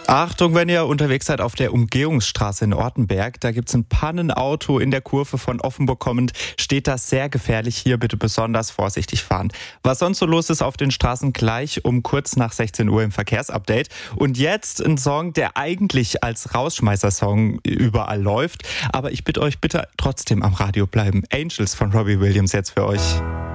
Achtung, wenn ihr unterwegs seid auf der Umgehungsstraße in Ortenberg, da gibt's ein Pannenauto in der Kurve von Offenburg kommend, steht das sehr gefährlich. Hier bitte besonders vorsichtig fahren. Was sonst so los ist auf den Straßen, gleich um kurz nach 16 Uhr im Verkehrsupdate. Und jetzt ein Song, der eigentlich als Rausschmeißer-Song überall läuft, aber ich bitte euch bitte trotzdem am Radio bleiben. Angels von Robbie Williams jetzt für euch.